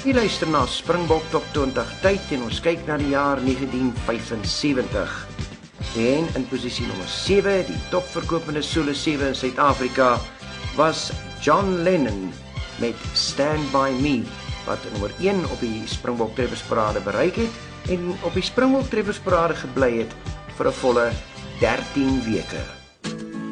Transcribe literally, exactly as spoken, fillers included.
Jy luister na Springbok Top twintig tyd en ons kyk na die jaar negentien vyfensewentig. En in posisie nommer sewe, die topverkopende solo sewe in Suid-Afrika, was John Lennon met Stand By Me, wat nommer een op die Springbok Treffersparade bereik het en op die Springbok Treffersparade gebly het vir 'n volle dertien weke.